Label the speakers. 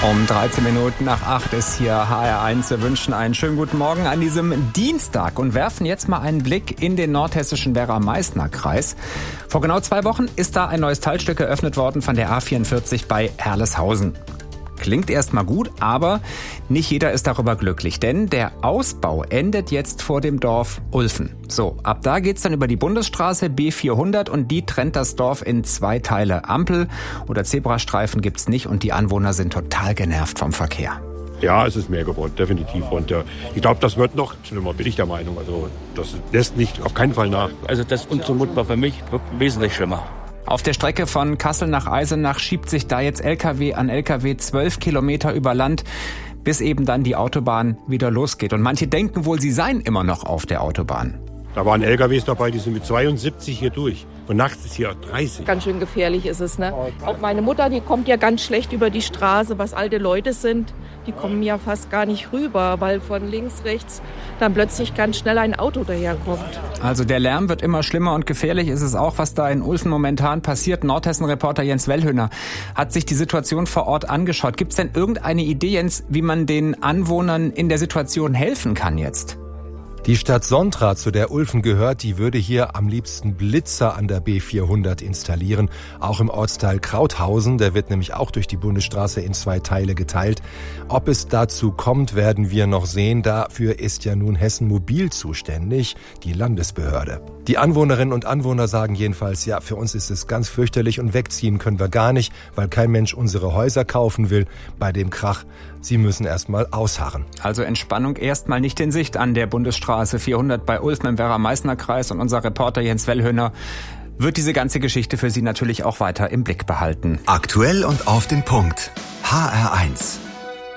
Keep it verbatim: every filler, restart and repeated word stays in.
Speaker 1: Um dreizehn Minuten nach acht ist hier H R eins. Wir wünschen einen schönen guten Morgen an diesem Dienstag und werfen jetzt mal einen Blick in den nordhessischen Werra-Meißner-Kreis. Vor genau zwei Wochen ist da ein neues Teilstück eröffnet worden von der A vierundvierzig bei Herleshausen. Klingt erstmal gut, aber nicht jeder ist darüber glücklich, denn der Ausbau endet jetzt vor dem Dorf Ulfen. So, ab da geht's dann über die Bundesstraße B vierhundert und die trennt das Dorf in zwei Teile. Ampel oder Zebrastreifen gibt's nicht und die Anwohner sind total genervt vom Verkehr.
Speaker 2: Ja, es ist mehr geworden, definitiv. Und äh, ich glaube, das wird noch schlimmer, bin ich der Meinung. Also das lässt nicht, auf keinen Fall nach.
Speaker 3: Also das ist unzumutbar für mich, wird wesentlich schlimmer.
Speaker 1: Auf der Strecke von Kassel nach Eisenach schiebt sich da jetzt L K W an L K W zwölf Kilometer über Land, bis eben dann die Autobahn wieder losgeht. Und manche denken wohl, sie seien immer noch auf der Autobahn.
Speaker 2: Da waren L K Ws dabei, die sind mit zweiundsiebzig hier durch. Und nachts ist hier dreißig.
Speaker 4: Ganz schön gefährlich ist es, ne? Auch meine Mutter, die kommt ja ganz schlecht über die Straße, was alte Leute sind. Die kommen ja fast gar nicht rüber, weil von links, rechts dann plötzlich ganz schnell ein Auto daherkommt.
Speaker 1: Also der Lärm wird immer schlimmer und gefährlich ist es auch, was da in Ulfen momentan passiert. Nordhessen-Reporter Jens Wellhöhner hat sich die Situation vor Ort angeschaut. Gibt es denn irgendeine Idee, Jens, wie man den Anwohnern in der Situation helfen kann jetzt?
Speaker 5: Die Stadt Sontra, zu der Ulfen gehört, die würde hier am liebsten Blitzer an der B vierhundert installieren. Auch im Ortsteil Krauthausen, der wird nämlich auch durch die Bundesstraße in zwei Teile geteilt. Ob es dazu kommt, werden wir noch sehen. Dafür ist ja nun Hessen Mobil zuständig, die Landesbehörde. Die Anwohnerinnen und Anwohner sagen jedenfalls, ja, für uns ist es ganz fürchterlich und wegziehen können wir gar nicht, weil kein Mensch unsere Häuser kaufen will bei dem Krach. Sie müssen erstmal ausharren.
Speaker 1: Also Entspannung erstmal nicht in Sicht an der Bundesstraße vierhundert bei Ulfen im Werra-Meißner-Kreis. Und unser Reporter Jens Wellhöhner wird diese ganze Geschichte für Sie natürlich auch weiter im Blick behalten.
Speaker 6: Aktuell und auf den Punkt. H R eins.